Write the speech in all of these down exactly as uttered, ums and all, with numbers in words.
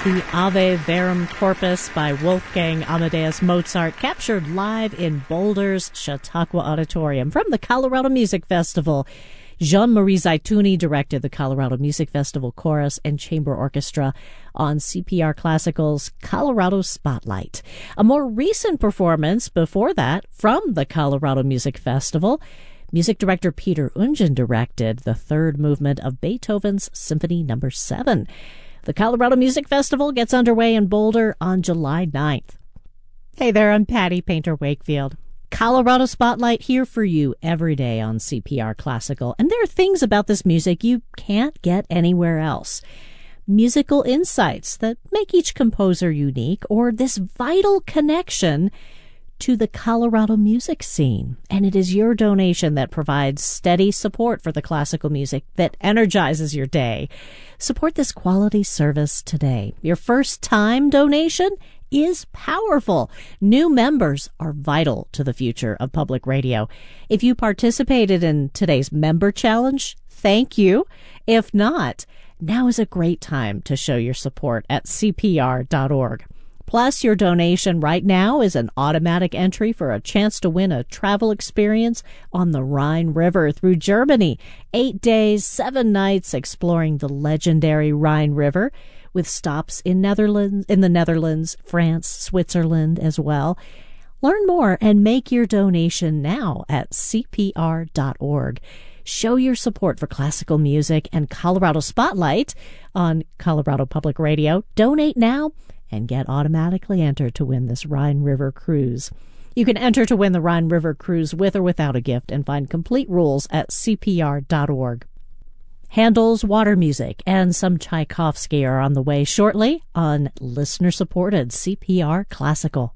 The Ave Verum Corpus by Wolfgang Amadeus Mozart, captured live in Boulder's Chautauqua Auditorium from the Colorado Music Festival. Jean-Marie Zaitouni directed the Colorado Music Festival Chorus and Chamber Orchestra on C P R Classical's Colorado Spotlight. A more recent performance before that from the Colorado Music Festival, music director Peter Ungen directed the third movement of Beethoven's Symphony Number seven. The Colorado Music Festival gets underway in Boulder on July ninth. Hey there, I'm Patty Painter Wakefield. Colorado Spotlight here for you every day on C P R Classical. And there are things about this music you can't get anywhere else. Musical insights that make each composer unique, or this vital connection to the Colorado music scene. And it is your donation that provides steady support for the classical music that energizes your day. Support this quality service today. Your first time donation is powerful. New members are vital to the future of public radio. If you participated in today's member challenge, thank you. If not, now is a great time to show your support at C P R dot org. Plus, your donation right now is an automatic entry for a chance to win a travel experience on the Rhine River through Germany. Eight days, seven nights exploring the legendary Rhine River, with stops in Netherlands, in the Netherlands, France, Switzerland as well. Learn more and make your donation now at C P R dot org. Show your support for classical music and Colorado Spotlight on Colorado Public Radio. Donate now and get automatically entered to win this Rhine River cruise. You can enter to win the Rhine River cruise with or without a gift and find complete rules at C P R dot org. Handel's Water Music and some Tchaikovsky are on the way shortly on listener-supported C P R Classical.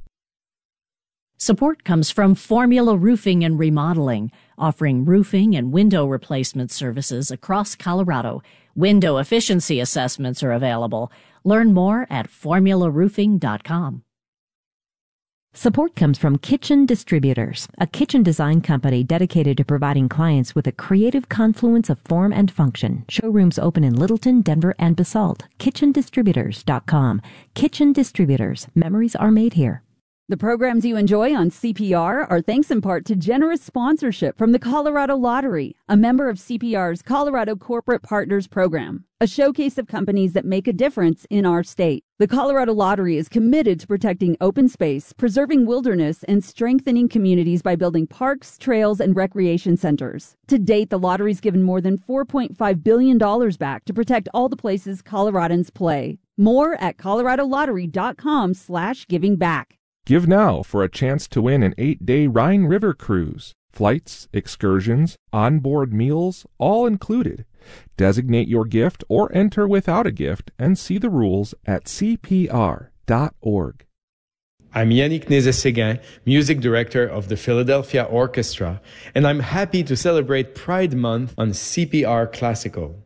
Support comes from Formula Roofing and Remodeling, offering roofing and window replacement services across Colorado. Window efficiency assessments are available. Learn more at formula roofing dot com. Support comes from Kitchen Distributors, a kitchen design company dedicated to providing clients with a creative confluence of form and function. Showrooms open in Littleton, Denver, and Basalt. kitchen distributors dot com. Kitchen Distributors. Memories are made here. The programs you enjoy on C P R are thanks in part to generous sponsorship from the Colorado Lottery, a member of C P R's Colorado Corporate Partners Program, a showcase of companies that make a difference in our state. The Colorado Lottery is committed to protecting open space, preserving wilderness, and strengthening communities by building parks, trails, and recreation centers. To date, the lottery's given more than four point five billion dollars back to protect all the places Coloradans play. More at colorado lottery dot com slash giving back. Give now for a chance to win an eight-day Rhine River cruise. Flights, excursions, onboard meals, all included. Designate your gift or enter without a gift and see the rules at C P R dot org. I'm Yannick Nézet-Séguin, music director of the Philadelphia Orchestra, and I'm happy to celebrate Pride Month on C P R Classical.